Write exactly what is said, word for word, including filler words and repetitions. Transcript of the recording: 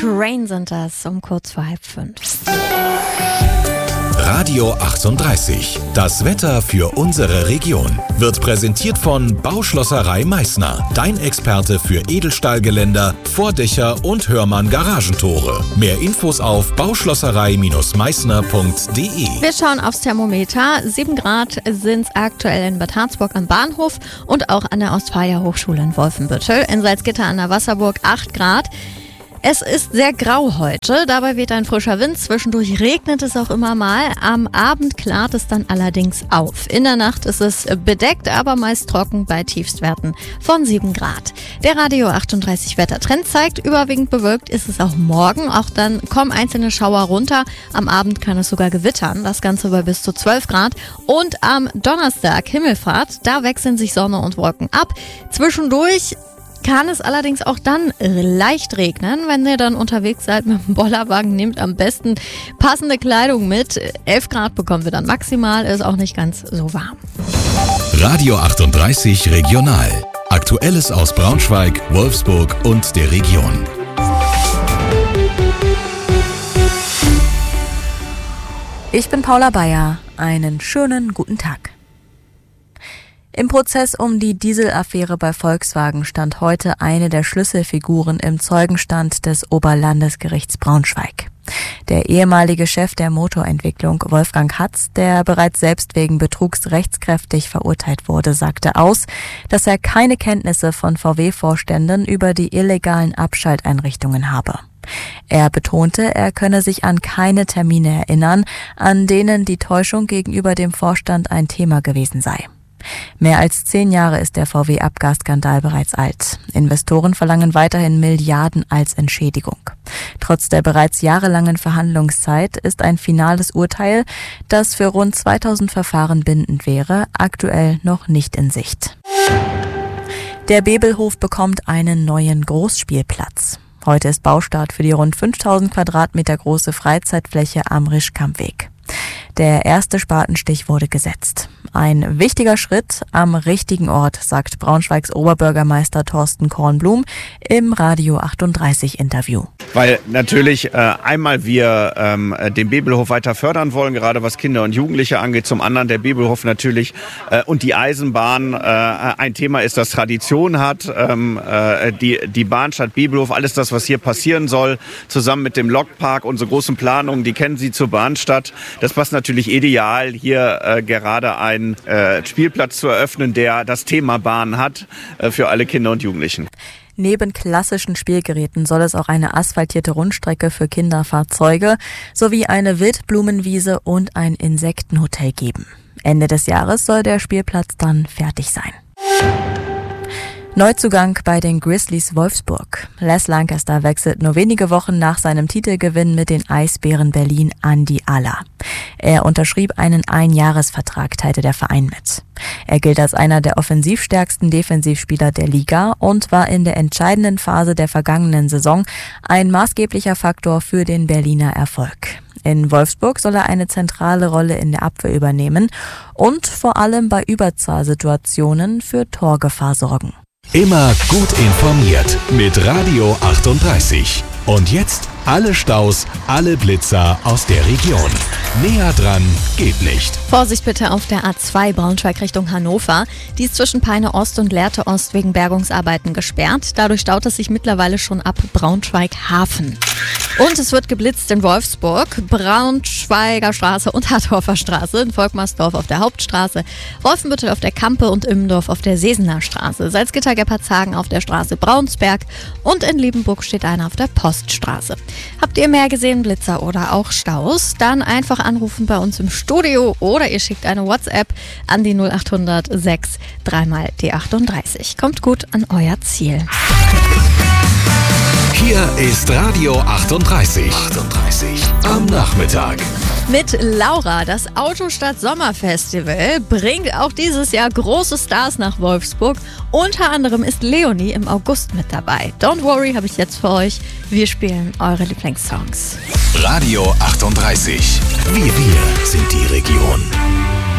Train sind das um kurz vor halb fünf. Radio achtunddreißig. Das Wetter für unsere Region wird präsentiert von Bauschlosserei Meißner. Dein Experte für Edelstahlgeländer, Vordächer und Hörmann Garagentore. Mehr Infos auf bauschlosserei meißner punkt de. Wir schauen aufs Thermometer. sieben Grad sind es aktuell in Bad Harzburg am Bahnhof und auch an der Ostfalia Hochschule in Wolfenbüttel. In Salzgitter an der Wasserburg acht Grad. Es ist sehr grau heute, dabei weht ein frischer Wind, zwischendurch regnet es auch immer mal, am Abend klart es dann allerdings auf. In der Nacht ist es bedeckt, aber meist trocken bei Tiefstwerten von sieben Grad. Der Radio achtunddreißig Wettertrend zeigt, überwiegend bewölkt ist es auch morgen, auch dann kommen einzelne Schauer runter, am Abend kann es sogar gewittern, das Ganze bei bis zu zwölf Grad und am Donnerstag Himmelfahrt, da wechseln sich Sonne und Wolken ab, zwischendurch kann es allerdings auch dann leicht regnen. Wenn ihr dann unterwegs seid mit dem Bollerwagen, nehmt am besten passende Kleidung mit. elf Grad bekommen wir dann maximal, ist auch nicht ganz so warm. Radio achtunddreißig Regional. Aktuelles aus Braunschweig, Wolfsburg und der Region. Ich bin Paula Bayer. Einen schönen guten Tag. Im Prozess um die Dieselaffäre bei Volkswagen stand heute eine der Schlüsselfiguren im Zeugenstand des Oberlandesgerichts Braunschweig. Der ehemalige Chef der Motorentwicklung, Wolfgang Hatz, der bereits selbst wegen Betrugs rechtskräftig verurteilt wurde, sagte aus, dass er keine Kenntnisse von V W-Vorständen über die illegalen Abschalteinrichtungen habe. Er betonte, er könne sich an keine Termine erinnern, an denen die Täuschung gegenüber dem Vorstand ein Thema gewesen sei. Mehr als zehn Jahre ist der V W-Abgasskandal bereits alt. Investoren verlangen weiterhin Milliarden als Entschädigung. Trotz der bereits jahrelangen Verhandlungszeit ist ein finales Urteil, das für rund zweitausend Verfahren bindend wäre, aktuell noch nicht in Sicht. Der Bebelhof bekommt einen neuen Großspielplatz. Heute ist Baustart für die rund fünftausend Quadratmeter große Freizeitfläche am Rischkampweg. Der erste Spatenstich wurde gesetzt. Ein wichtiger Schritt am richtigen Ort, sagt Braunschweigs Oberbürgermeister Thorsten Kornblum im Radio achtunddreißig Interview. Weil natürlich äh, einmal wir ähm, den Bebelhof weiter fördern wollen, gerade was Kinder und Jugendliche angeht. Zum anderen der Bebelhof natürlich äh, und die Eisenbahn äh, ein Thema ist, das Tradition hat. Ähm, äh, die, die Bahnstadt Bebelhof, alles das, was hier passieren soll, zusammen mit dem Lokpark, unsere großen Planungen, die kennen Sie zur Bahnstadt. Das passt natürlich ideal, hier äh, gerade einen äh, Spielplatz zu eröffnen, der das Thema Bahn hat äh, für alle Kinder und Jugendlichen. Neben klassischen Spielgeräten soll es auch eine asphaltierte Rundstrecke für Kinderfahrzeuge sowie eine Wildblumenwiese und ein Insektenhotel geben. Ende des Jahres soll der Spielplatz dann fertig sein. Neuzugang bei den Grizzlies Wolfsburg. Les Lancaster wechselt nur wenige Wochen nach seinem Titelgewinn mit den Eisbären Berlin an die Ala. Er unterschrieb einen Einjahresvertrag, teilte der Verein mit. Er gilt als einer der offensivstärksten Defensivspieler der Liga und war in der entscheidenden Phase der vergangenen Saison ein maßgeblicher Faktor für den Berliner Erfolg. In Wolfsburg soll er eine zentrale Rolle in der Abwehr übernehmen und vor allem bei Überzahlsituationen für Torgefahr sorgen. Immer gut informiert mit Radio achtunddreißig. Und jetzt alle Staus, alle Blitzer aus der Region. Näher dran geht nicht. Vorsicht bitte auf der A zwei Braunschweig Richtung Hannover. Die ist zwischen Peine Ost und Lehrte Ost wegen Bergungsarbeiten gesperrt. Dadurch staut es sich mittlerweile schon ab Braunschweig Hafen. Und es wird geblitzt in Wolfsburg, Braunschweiger Straße und Hattorfer Straße, in Volkmarsdorf auf der Hauptstraße, Wolfenbüttel auf der Kampe und Immendorf auf der Sesener Straße, Salzgitter-Gebhardshagen auf der Straße Braunsberg und in Liebenburg steht einer auf der Poststraße. Habt ihr mehr gesehen, Blitzer oder auch Staus? Dann einfach anrufen bei uns im Studio oder ihr schickt eine WhatsApp an die null acht null null sechs drei mal die achtunddreißig. Kommt gut an euer Ziel. Hier ist Radio achtunddreißig. achtunddreißig am Nachmittag. Mit Laura, das Autostadt Sommerfestival, bringt auch dieses Jahr große Stars nach Wolfsburg. Unter anderem ist Leonie im August mit dabei. Don't worry, habe ich jetzt für euch. Wir spielen eure Lieblingssongs. Radio achtunddreißig. Wir, wir sind die Region.